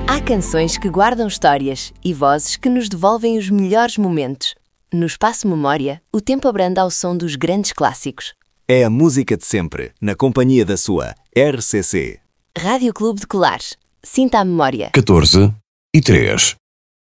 Há canções que guardam histórias e vozes que nos devolvem os melhores momentos. No Espaço Memória, o tempo abranda ao som dos grandes clássicos. É a música de sempre, na companhia da sua RCC. Rádio Clube de Colares. Sinta a memória. 14 e 3.